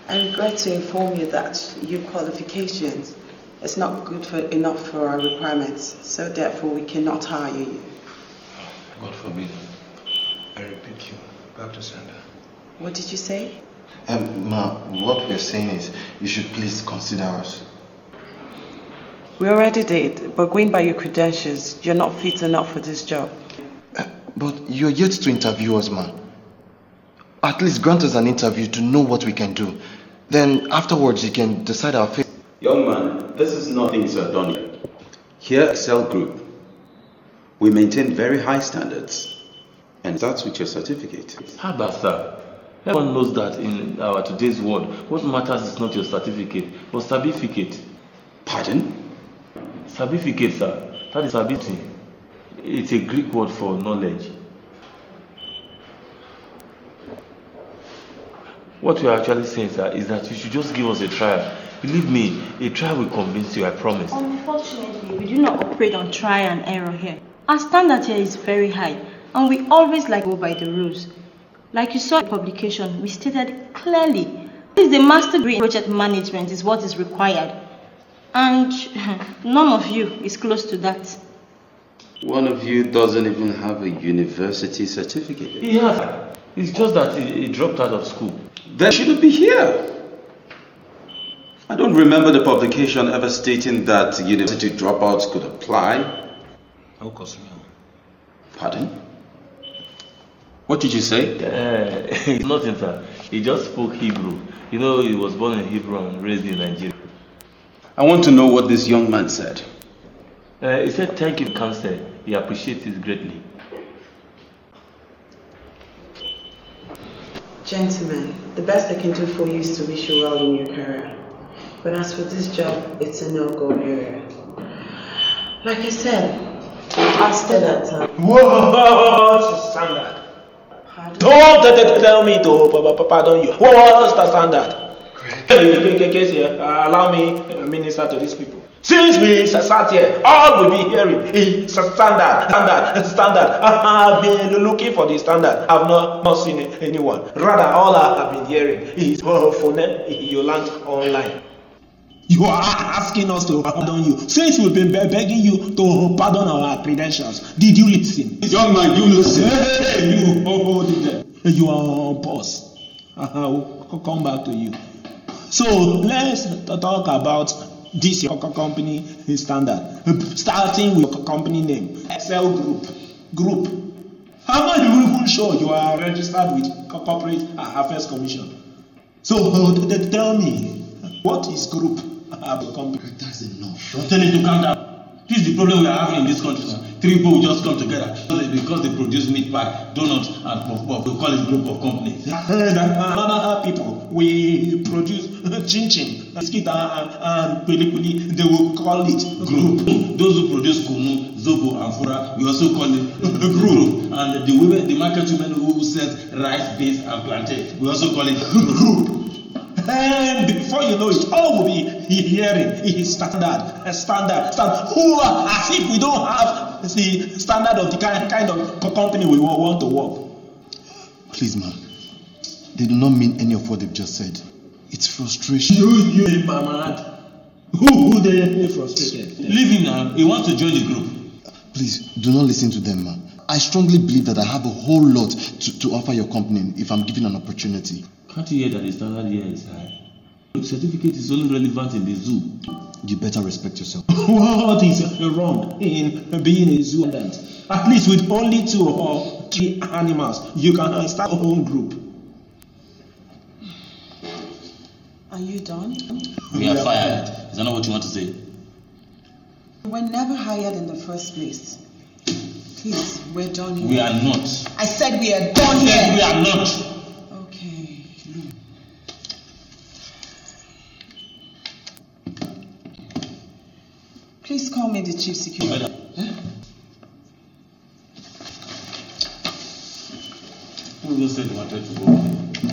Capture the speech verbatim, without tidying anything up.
I regret to inform you that your qualifications is not good for, enough for our requirements, so therefore we cannot hire you. God forbid. I repeat you, back to sender. What did you say? Um, Ma, what we're saying is you should please consider us. We already did, but going by your credentials, you're not fit enough for this job. Uh, but you're yet to interview us, Ma. At least grant us an interview to know what we can do. Then afterwards you can decide our fate. Young man, this is nothing sir done here. Here at Excel Group, we maintain very high standards. And that's with your certificate. How about sir? Everyone knows that in our today's world, what matters is not your certificate, but certificate. Pardon? Certificate, sir. That is ability. It's a Greek word for knowledge. What we are actually saying, sir, is that you should just give us a trial. Believe me, a trial will convince you, I promise. Unfortunately, we do not operate on trial and error here. Our standard here is very high, and we always like to go by the rules. Like you saw in the publication, we stated clearly, the master degree in project management is what is required. And none of you is close to that. One of you doesn't even have a university certificate. Yeah, it's just that he, he dropped out of school. Then shouldn't be here. I don't remember the publication ever stating that university dropouts could apply. Pardon? What did you say? Uh, it's nothing, sir. He just spoke Hebrew. You know, he was born in Hebrew and raised in Nigeria. I want to know what this young man said. Uh, he said thank you, counsel. He appreciates it greatly. Gentlemen, the best I can do for you is to wish you well in your career. But as for this job, it's a no-go area. Like I said, I'll stay that time. What's the standard? Pardon? Don't tell me to pardon you. What's the standard? Allow me to minister to these people. Since we sat here, all we be hearing is standard, standard, standard. I have been looking for the standard. I have not, not seen anyone. Rather, all I have been hearing is oh, for them, you learn online. You are asking us to pardon you. Since we've been begging you to pardon our credentials, did you listen? Young man, you listen. Hey, you hold it there. You are on pause. I'll come back to you. So let's talk about this your company standard. Starting with your company name, Excel Group. Group. I'm not even sure you are registered with Corporate Affairs Commission. So tell me, what is group of the company? That's enough. Don't tell me to calm down. This is the problem we are having in this country. Sir. Three people just come together because they produce meat pie, donuts, and puff puff. We call it group of companies. Other people, we produce chin chin, biscuit, and, and pili pili. They will call it group. Those who produce kunu, zobo, and fura, we also call it group. And the women, the market women who sells rice, beans, and plantain, we also call it group. And before you know it, all will be hearing is standard, standard, standard. Who are as if we don't have the standard of the kind, kind of company we want to work. Please, man. They do not mean any of what they've just said. It's frustration. You, you, mad. Who, who they frustrated? Leave him now. He wants to join the group. Please, do not listen to them, man. I strongly believe that I have a whole lot to, to offer your company if I'm given an opportunity. Can't you hear that the standard here is high? The certificate is only relevant in the zoo. You better respect yourself. What is wrong in being a zoo attendant? At least with only two or three animals, you can start your own group. Are you done? We are fired. Is that not what you want to say? We were never hired in the first place. Please, we're done here. We are not. I said we are done I said here. we are not. Okay. Please call me the chief security. Huh? Who will say you wanted to go?